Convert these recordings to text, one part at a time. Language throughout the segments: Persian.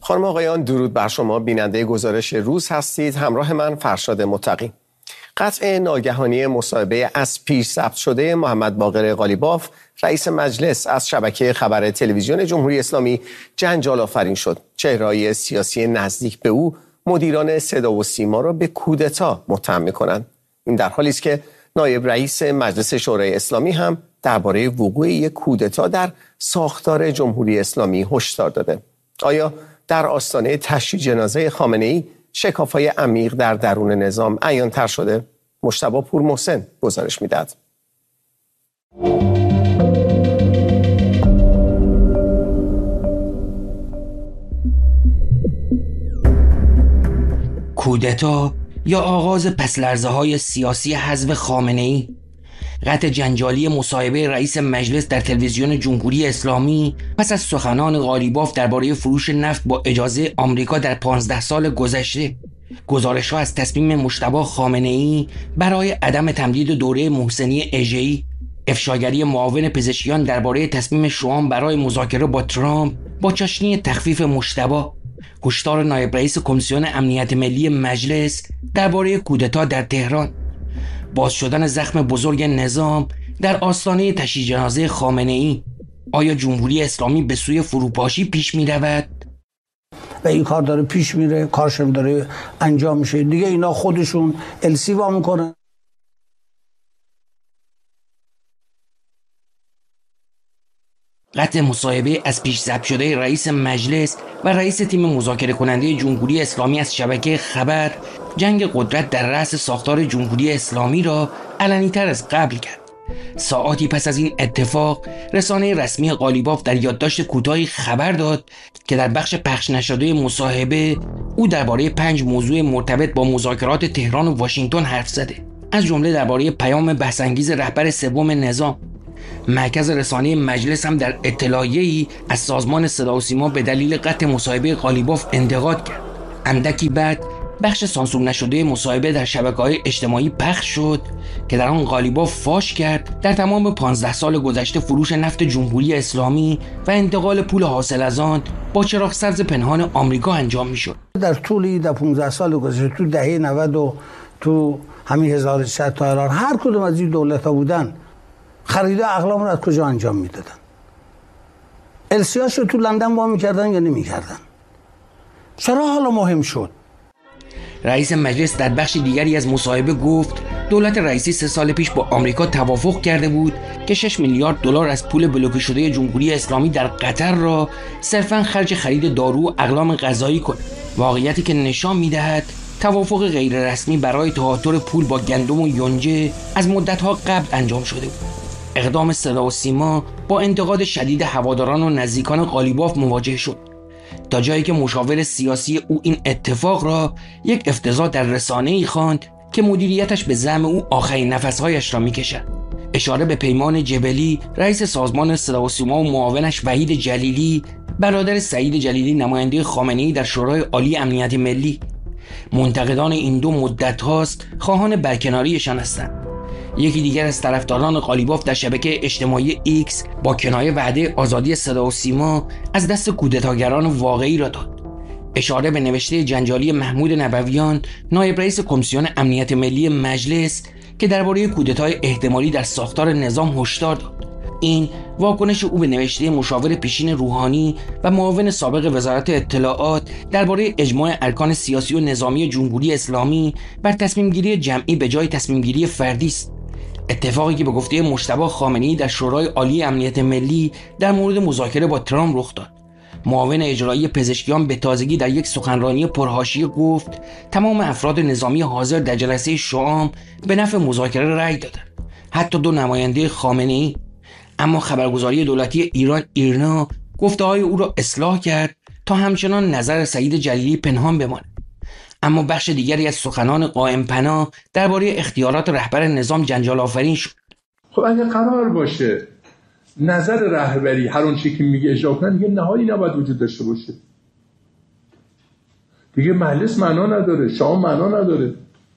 خانم آقایان، درود بر شما. بیننده گزارش روز هستید. همراه من فرشاد متقی. قطع ناگهانی مصاحبه از پیش ثبت شده محمد باقر قالیباف رئیس مجلس از شبکه خبر تلویزیون جمهوری اسلامی جنجال آفرین شد. چهره‌های سیاسی نزدیک به او مدیران صدا و سیما را به کودتا متهم می‌کنند. این در حالی است که نایب رئیس مجلس شورای اسلامی هم درباره وقوع یک کودتا در ساختار جمهوری اسلامی هشدار داده. آیا در آستانه تشییع جنازه خامنه‌ای شکاف‌های عمیق در درون نظام عیان‌تر شده؟ مجتبی پورمحسن گزارش می‌دهد. کودتا یا آغاز پس‌لرزه‌های سیاسی حذف خامنه‌ای، قطع جنجالی مصاحبه رئیس مجلس در تلویزیون جمهوری اسلامی پس از سخنان قالیباف درباره فروش نفت با اجازه آمریکا در 15 سال گذشته، گزارش‌ها از تصمیم مجتبی خامنه‌ای برای عدم تمدید دوره محسنی اژه‌ای، افشاگری معاون پزشکیان درباره تصمیم شوام برای مذاکره با ترامپ با چاشنی تخفیف مجتبی، هشدار نایب رئیس کمیسیون امنیت ملی مجلس درباره کودتا در تهران، باز شدن زخم بزرگ نظام در آستانه تشییع جنازه خامنه‌ای. آیا جمهوری اسلامی به سوی فروپاشی پیش می رود؟ و این کار داره پیش میره، کارشم داره انجام میشه دیگه. اینا خودشون السیوا میکنن. قطع مصاحبه از پیش ضبط شده رئیس مجلس و رئیس تیم مذاکره کننده جمهوری اسلامی از شبکه خبر جنگ قدرت در رأس ساختار جمهوری اسلامی را علنی‌تر از قبل کرد. ساعاتی پس از این اتفاق، رسانه رسمی قالیباف در یادداشت کوتاهی خبر داد که در بخش پخش نشده مصاحبه او درباره 5 موضوع مرتبط با مذاکرات تهران و واشنگتن حرف زده، از جمله درباره پیام بحث‌انگیز رهبر سوم نظام. مرکز رسانه مجلس هم در اطلاعیه‌ای از سازمان صدا و سیما به دلیل قطع مصاحبه قالیباف انتقاد کرد. اندکی بعد بخش سانسور نشده مصاحبه در شبکه‌های اجتماعی پخش شد که در آن قالیباف فاش کرد در تمام 15 سال گذشته فروش نفت جمهوری اسلامی و انتقال پول حاصل از آن با چراغ سبز پنهان آمریکا انجام می‌شد. در طول 15 سال گذشته، تو دهه 90 و تو همین 1100 تا الان، هر کدوم از این دولت‌ها بودن خرید اقلام رو از کجا انجام میدادن؟ السیاش رو تو لندن با میکردن یا نمیکردن؟ چرا حالا مهم شد؟ رئیس مجلس در بخش دیگری از مصاحبه گفت دولت رئیسی 3 سال پیش با آمریکا توافق کرده بود که 6 میلیارد دلار از پول بلوکه شده جمهوری اسلامی در قطر را صرفاً خرج خرید دارو و اقلام غذایی کنه. واقعیتی که نشان میدهد توافق غیر رسمی برای تهاتر پول با گندم و یونجه از مدت‌ها قبل انجام شده بود. اقدام صدا و سیما با انتقاد شدید هواداران و نزدیکان قالیباف مواجه شد، تا جایی که مشاور سیاسی او این اتفاق را یک افتضاح در رسانه‌ای خواند که مدیریتش به زعم او آخرین نفس‌هایش را می‌کشد. اشاره به پیمان جبلی، رئیس سازمان صدا و سیما و معاونش وحید جلیلی، برادر سعید جلیلی نماینده خامنه‌ای در شورای عالی امنیت ملی. منتقدان این دو مدت هاست خواهان برکناریشان هستند. یکی دیگر از طرفداران قالیباف در شبکه اجتماعی ایکس با کنایه وعده آزادی صدا و سیما از دست کودتاگران واقعی را داد. اشاره به نوشته جنجالی محمود نبویان، نایب رئیس کمیسیون امنیت ملی مجلس، که درباره کودتای احتمالی در ساختار نظام هشدار داد. این واکنش او به نوشته مشاور پیشین روحانی و معاون سابق وزارت اطلاعات درباره اجماع ارکان سیاسی و نظامی جمهوری اسلامی بر تصمیم گیری جمعی به جای تصمیم گیری فردی است. اتفاقی که به گفته مجتبی خامنه‌ای در شورای عالی امنیت ملی در مورد مذاکره با ترامپ رخ داد. معاون اجرایی پزشکیان به تازگی در یک سخنرانی پرحاشیه گفت تمام افراد نظامی حاضر در جلسه شام به نفع مذاکره رأی دادند، حتی 2 نماینده خامنه‌ای. اما خبرگزاری دولتی ایران ایرنا گفته‌های او را اصلاح کرد تا همچنان نظر سعید جلیلی پنهان بماند. اما بخش دیگری از سخنان قائم پناه درباره اختیارات رهبر نظام جنجال آفرین شد. خب اگه قرار باشه نظر رهبری هر اون چیزی که میگه اجرا کنن، دیگه نهایی نباید وجود داشته باشه. دیگه مجلس معنا نداره، شام معنا نداره.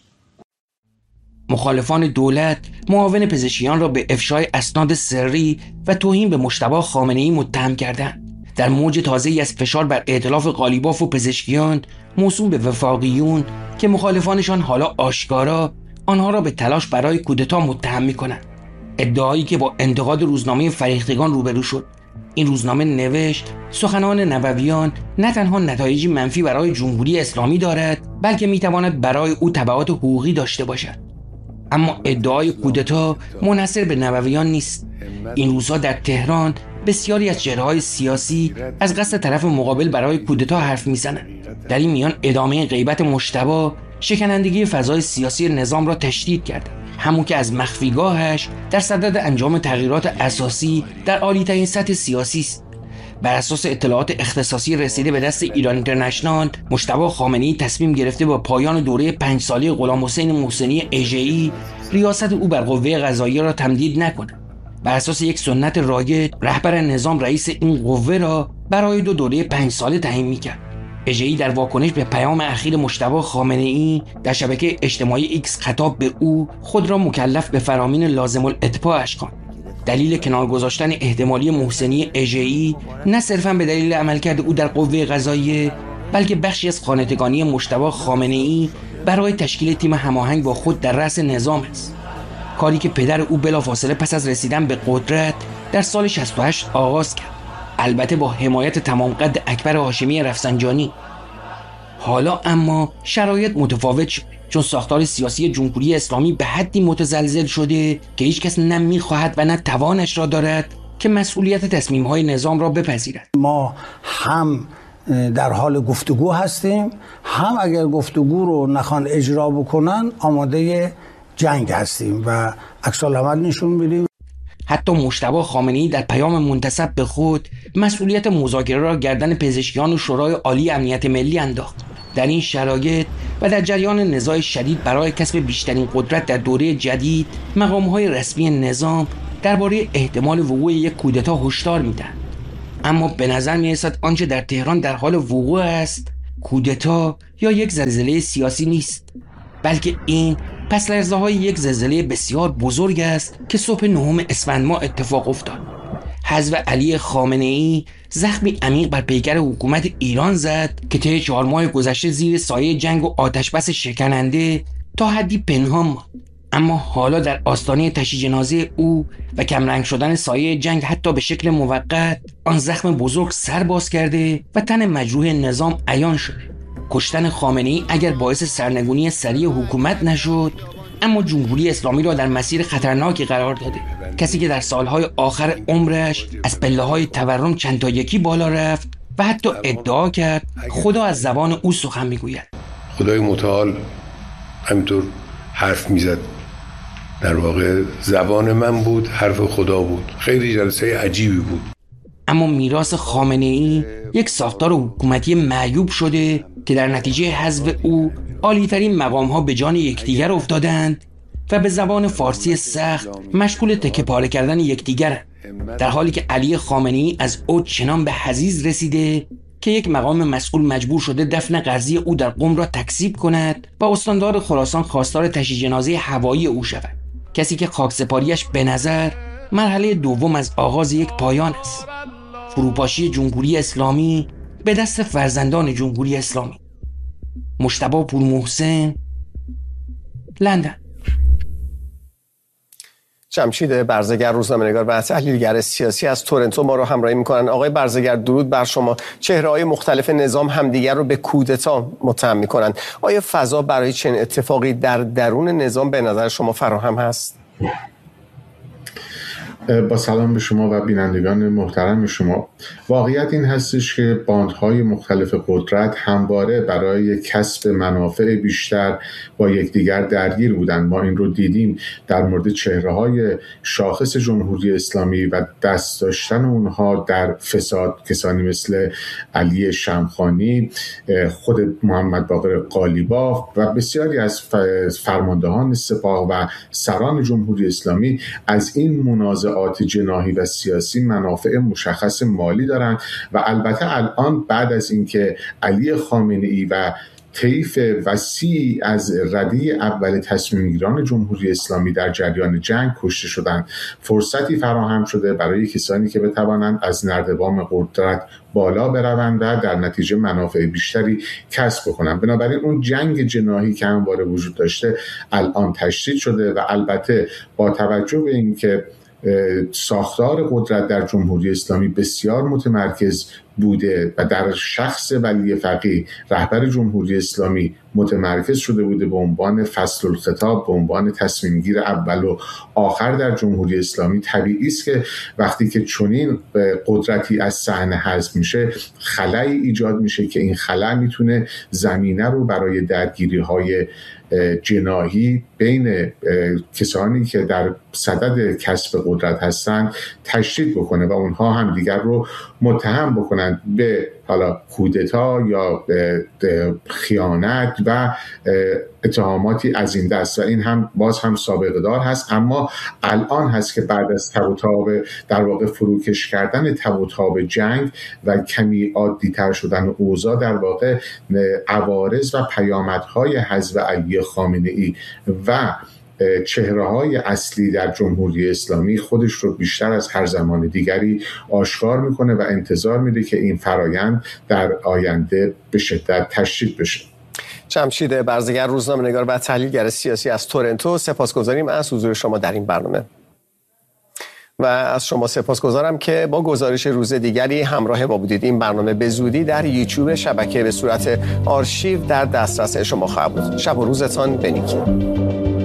مخالفان دولت معاون پزشکیان را به افشای اسناد سری و توهین به مجتبی خامنه‌ای متهم کردند. در موج تازه‌ای از فشار بر ائتلاف قالیباف و پزشکیان موسوم به وفاقیون که مخالفانشان حالا آشکارا آنها را به تلاش برای کودتا متهم می‌کنند. ادعایی که با انتقاد روزنامه فریختگان روبرو شد. این روزنامه نوشت سخنان نوویان نه تنها نتایجی منفی برای جمهوری اسلامی دارد، بلکه میتواند برای او تبعات حقوقی داشته باشد. اما ادعای کودتا منحصر به نوویان نیست. این روزها در تهران بسیاری از چهره‌های سیاسی از قصد طرف مقابل برای کودتا حرف میزنند. در این میان ادامه غیبت مجتبی شکنندگی فضای سیاسی نظام را تشدید کرد، همون که از مخفیگاهش در صدد انجام تغییرات اساسی در عالی‌ترین سطح سیاسی است. بر اساس اطلاعات اختصاصی رسیده به دست ایران اینترنشنال، مجتبی خامنه‌ای تصمیم گرفته با پایان دوره 5 ساله غلامحسین محسنی اژه‌ای ریاست او بر قوه قضاییه را تمدید نکند. بر اساس یک سنت رایج، رهبر نظام رئیس این قوه را برای 2 دوره 5 ساله تعیین می‌کرد. اژه‌ای در واکنش به پیام اخیر مجتبی خامنه‌ای در شبکه اجتماعی ایکس خطاب به او خود را مکلف به فرامین لازم الاتباع اشکاند. دلیل کنار گذاشتن احتمالی محسنی اژه‌ای نه صرفاً به دلیل عملکرد او در قوه قضاییه، بلکه بخشی از خانتگانی مجتبی خامنه‌ای برای تشکیل تیم هماهنگ با خود در رأس نظام است. کاری که پدر او بلافاصله پس از رسیدن به قدرت در سال 68 آغاز کرد، البته با حمایت تمام قد اکبر هاشمی رفسنجانی. حالا اما شرایط متفاوت شد، چون ساختار سیاسی جمهوری اسلامی به حدی متزلزل شده که هیچ کس نه می‌خواهد و نه توانش را دارد که مسئولیت تصمیم‌های نظام را بپذیرد. ما هم در حال گفتگو هستیم، هم اگر گفتگو رو نخوان اجرا بکنن آماده جنگ هستیم و عکس العمل نشون میدیم. حتی مجتبی خامنه‌ای در پیام منتسب به خود مسئولیت مذاکره را گردن پزشکیان و شورای عالی امنیت ملی انداخت. در این شرایط و در جریان نزاع شدید برای کسب بیشترین قدرت در دوره جدید، مقام‌های رسمی نظام درباره احتمال وقوع یک کودتا هشدار می‌دهند. اما به نظر می‌رسد آنچه در تهران در حال وقوع است کودتا یا یک زلزله سیاسی نیست، بلکه این پس لرزه‌های یک زلزله بسیار بزرگ است که صبح 9 اسفند ماه اتفاق افتاد. حذف علی خامنه‌ای زخمی عمیق بر پیکر حکومت ایران زد که طی 4 ماه گذشته زیر سایه جنگ و آتشبس شکننده تا حدی پنهان ماند. اما حالا در آستانه تشییع جنازه او و کمرنگ شدن سایه جنگ حتی به شکل موقت، آن زخم بزرگ سر باز کرده و تن مجروح نظام عیان شده. کشتن خامنه‌ای اگر باعث سرنگونی سریع حکومت نشد، اما جمهوری اسلامی را در مسیر خطرناکی قرار داده. کسی که در سالهای آخر عمرش از پله‌های تورم چند تا یکی بالا رفت و حتی ادعا کرد خدا از زبان او سخن میگوید. خدای متعال همینطور حرف میزد، در واقع زبان من بود، حرف خدا بود. خیلی جلسه عجیبی بود. اما میراث خامنه‌ای یک ساختار حکومتی معیوب شده که در نتیجه حذف او عالی‌ترین مقام‌ها به جان یکدیگر افتادند و به زبان فارسی سخت مشغول تکه پاره کردن یکدیگرند، در حالی که علی خامنه‌ای از اوج چنان به حضیض رسیده که یک مقام مسئول مجبور شده دفن قرضی او در قم را تکذیب کند و استاندار خراسان خواستار تشییع جنازه هوایی او شود. کسی که خاکسپاریش به نظر مرحله دوم از آغاز یک پایان است. فروپاشی جمهوری اسلامی به دست فرزندان جمهوری اسلامی. مجتبی پورمحسن، لندن. جمشید برزگر، روزنامه‌نگار و تحلیلگر سیاسی از تورنتو ما رو همراهی می‌کنن. آقای برزگر، درود بر شما. چهره‌های مختلف نظام همدیگر رو به کودتا متهم می‌کنند. آیا فضا برای چنین اتفاقی در درون نظام به نظر شما فراهم هست؟ با سلام به شما و بینندگان محترم شما. واقعیت این هستش که باندهای مختلف قدرت همواره برای کسب منافع بیشتر با یکدیگر درگیر بودند. ما این رو دیدیم در مورد چهره‌های شاخص جمهوری اسلامی و دست داشتن اونها در فساد، کسانی مثل علی شمخانی، خود محمد باقر قالیباف و بسیاری از فرماندهان سپاه و سران جمهوری اسلامی از این منازعات جناحی و سیاسی منافع مشخص مالی دارند و البته الان بعد از اینکه علی خامنه‌ای و طیف وسیعی از رده اول تصمیم گیران جمهوری اسلامی در جریان جنگ کشته شدند. فرصتی فراهم شده برای کسانی که بتوانند از نردبان قدرت بالا بروند و در نتیجه منافع بیشتری کسب کنند. بنابراین اون جنگ جناحی که همواره وجود داشته الان تشدید شده و البته با توجه به اینکه ساختار قدرت در جمهوری اسلامی بسیار متمرکز بوده و در شخص ولی فقیه رهبر جمهوری اسلامی متمرکز شده بوده به عنوان فصل الخطاب، به عنوان تصمیم گیر اول و آخر در جمهوری اسلامی، طبیعی است که وقتی که چنین قدرتی از صحنه حذف میشه خلایی ایجاد میشه که این خلا میتونه زمینه رو برای درگیری‌های جناحی بین کسانی که در صدد کسب قدرت هستند تشدید بکنه و اونها هم دیگر رو متهم بکنند به حالا کودتا یا خیانت و اتهاماتی از این دست و این هم باز هم سابقه دار هست. اما الان هست که بعد از تب و تاب در واقع فروکش کردن تب و تاب جنگ و کمی عادی تر شدن اوضاع در واقع عوارض و پیامدهای حذف علی خامنه‌ای و چهره‌های اصلی در جمهوری اسلامی خودش رو بیشتر از هر زمان دیگری آشکار میکنه و انتظار میده که این فرایند در آینده به شدت تشدید بشه. جمشید برزگر، روزنامه‌نگار و تحلیلگر سیاسی از تورنتو، سپاسگزاریم از حضور شما در این برنامه. و از شما سپاسگزارم که با گزارش روز دیگری همراه ما بودید. این برنامه به زودی در یوتیوب شبکه به صورت آرشیو در دسترس شما خواهد بود. شب و روزتان بنیکی.